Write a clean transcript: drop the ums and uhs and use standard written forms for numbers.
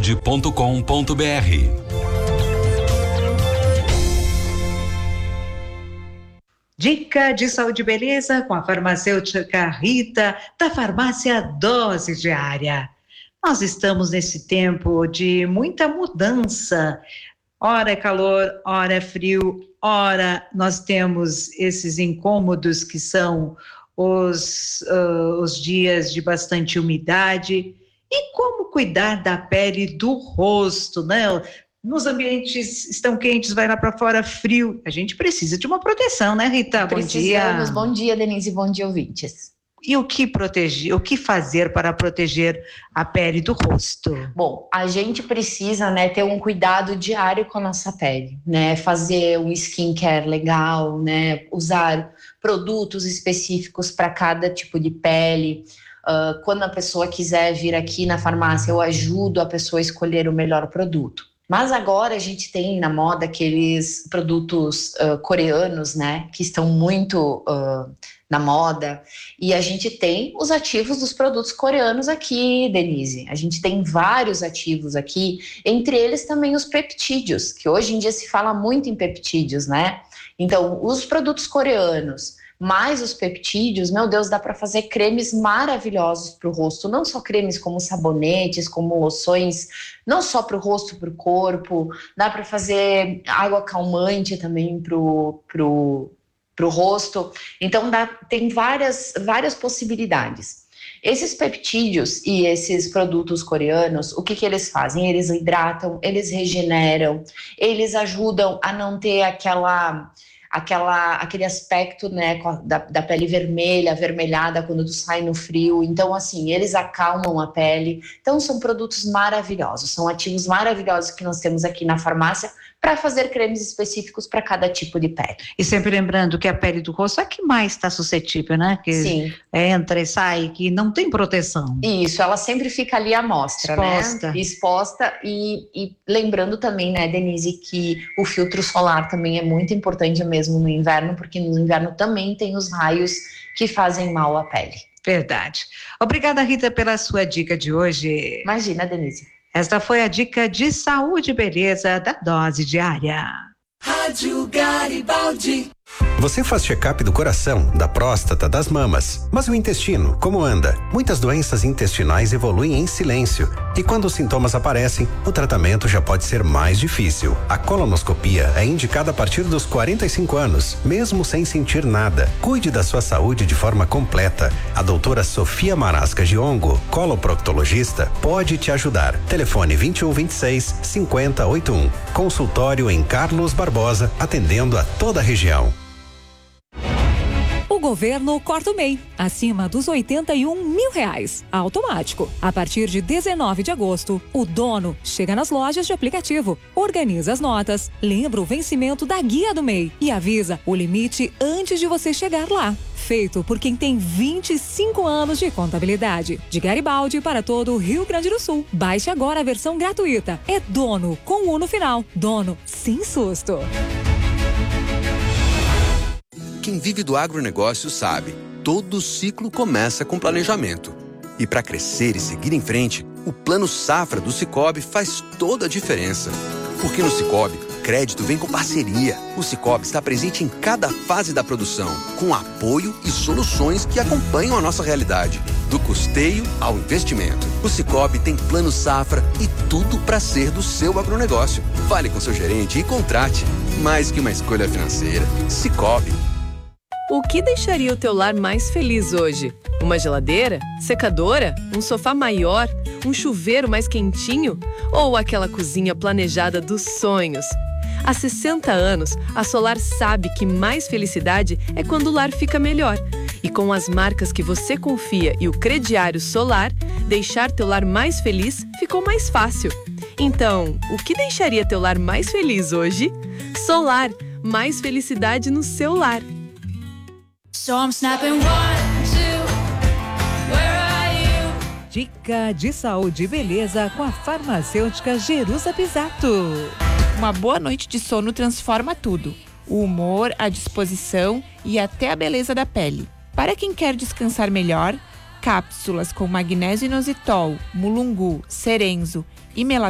dicasaude.com.br. Dica de saúde e beleza com a farmacêutica Rita, da farmácia Dose Diária. Nós estamos nesse tempo de muita mudança. Ora é calor, ora é frio, ora nós temos esses incômodos que são os dias de bastante umidade. E como cuidar da pele do rosto, né? Nos ambientes estão quentes, vai lá para fora frio. A gente precisa de uma proteção, né, Rita? Bom dia. Bom dia, Denise. Bom dia, ouvintes. E o que proteger, o que fazer para proteger a pele do rosto? Bom, a gente precisa, né, ter um cuidado diário com a nossa pele, né? Fazer um skincare legal, né? Usar produtos específicos para cada tipo de pele. Quando a pessoa quiser vir aqui na farmácia, eu ajudo a pessoa a escolher o melhor produto. Mas agora a gente tem na moda aqueles produtos coreanos, né, que estão muito na moda, e a gente tem os ativos dos produtos coreanos aqui, Denise. A gente tem vários ativos aqui, entre eles também os peptídeos, que hoje em dia se fala muito em peptídeos, né? Então, os produtos coreanos mais os peptídeos, meu Deus, dá para fazer cremes maravilhosos para o rosto, não só cremes como sabonetes, como loções, não só para o rosto, para o corpo, dá para fazer água calmante também para o rosto, então tem várias possibilidades. Esses peptídeos e esses produtos coreanos, o que eles fazem? Eles hidratam, eles regeneram, eles ajudam a não ter aquele aspecto, né, da pele vermelha, avermelhada quando tu sai no frio. Então, assim, eles acalmam a pele. Então, são produtos maravilhosos, são ativos maravilhosos que nós temos aqui na farmácia para fazer cremes específicos para cada tipo de pele. E sempre lembrando que a pele do rosto é a que mais está suscetível, né? Que sim, entra e sai, que não tem proteção. Isso, ela sempre fica ali à mostra, exposta, né? Exposta. E lembrando também, né, Denise, que o filtro solar também é muito importante mesmo no inverno, porque no inverno também tem os raios que fazem mal à pele. Verdade. Obrigada, Rita, pela sua dica de hoje. Imagina, Denise. Esta foi a dica de saúde e beleza da Dose Diária. Rádio Garibaldi. Você faz check-up do coração, da próstata, das mamas. Mas o intestino, como anda? Muitas doenças intestinais evoluem em silêncio. E quando os sintomas aparecem, o tratamento já pode ser mais difícil. A colonoscopia é indicada a partir dos 45 anos, mesmo sem sentir nada. Cuide da sua saúde de forma completa. A doutora Sofia Marasca Giongo, coloproctologista, pode te ajudar. Telefone 2126-5081. Consultório em Carlos Barbosa, atendendo a toda a região. O governo corta o MEI, acima dos R$81 mil, automático. A partir de 19 de agosto, o dono chega nas lojas de aplicativo, organiza as notas, lembra o vencimento da guia do MEI e avisa o limite antes de você chegar lá. Feito por quem tem 25 anos de contabilidade. De Garibaldi para todo o Rio Grande do Sul. Baixe agora a versão gratuita. É dono com U no final. Dono sem susto. Quem vive do agronegócio sabe, todo ciclo começa com planejamento. E para crescer e seguir em frente, o Plano Safra do Sicoob faz toda a diferença. Porque no Sicoob, crédito vem com parceria. O Sicoob está presente em cada fase da produção, com apoio e soluções que acompanham a nossa realidade. Do custeio ao investimento. O Sicoob tem Plano Safra e tudo para ser do seu agronegócio. Fale com seu gerente e contrate. Mais que uma escolha financeira, Sicoob. O que deixaria o teu lar mais feliz hoje? Uma geladeira? Secadora? Um sofá maior? Um chuveiro mais quentinho? Ou aquela cozinha planejada dos sonhos? Há 60 anos, a Solar sabe que mais felicidade é quando o lar fica melhor. E com as marcas que você confia e o crediário Solar, deixar teu lar mais feliz ficou mais fácil. Então, o que deixaria teu lar mais feliz hoje? Solar, mais felicidade no seu lar. So I'm snapping 1, 2, where are you? Dica de saúde e beleza com a farmacêutica Jerusa Pisato. Uma boa noite de sono transforma tudo. O humor, a disposição e até a beleza da pele. Para quem quer descansar melhor, cápsulas com magnésio inositol, mulungu, cerenzo e melatonina